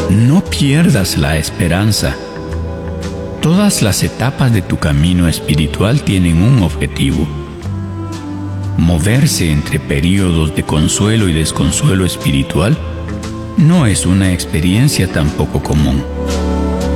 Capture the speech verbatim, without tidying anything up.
No pierdas la esperanza. Todas las etapas de tu camino espiritual tienen un objetivo: moverse entre períodos de consuelo y desconsuelo espiritual no es una experiencia tan poco común.